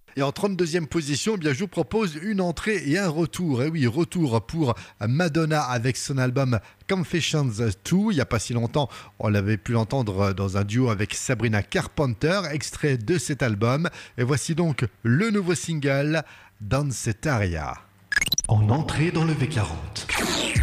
Et en 32e position, eh bien, je vous propose une entrée et un retour. Et oui, retour pour Madonna avec son album Confessions 2. Il n'y a pas si longtemps, on l'avait pu l'entendre dans un duo avec Sabrina Carpenter, extrait de cet album. Et voici donc le nouveau single, Dancetaria. En entrée dans le V40.